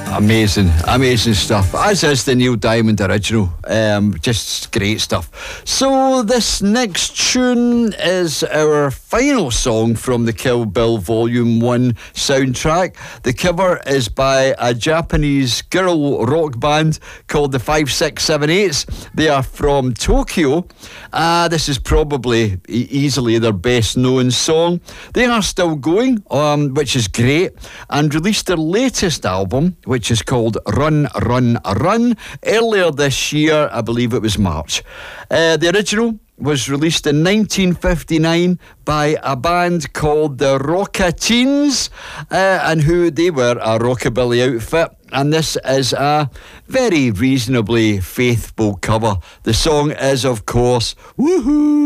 Amazing stuff, as is the Neil Diamond original. Just great stuff. So this next tune is our final song from the Kill Bill Volume 1 soundtrack. The cover is by a Japanese girl rock band called the 5678s. They are from Tokyo. This is probably easily their best known song. They are still going, which is great, and released their latest album, which is called Run, Run, Run, earlier this year. I believe it was March. The original was released in 1959 by a band called the Rockateens, and who they were a rockabilly outfit. And this is a very reasonably faithful cover. The song is, of course, Woohoo!